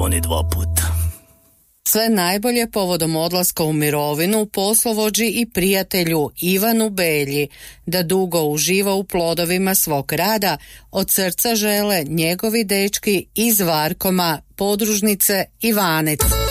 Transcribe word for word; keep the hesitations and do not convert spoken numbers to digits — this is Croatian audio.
Oni dva puta. Sve najbolje povodom odlaska u mirovinu poslovođi i prijatelju Ivanu Belji, da dugo uživa u plodovima svog rada, od srca žele njegovi dečki iz Varkoma, podružnice Ivanec.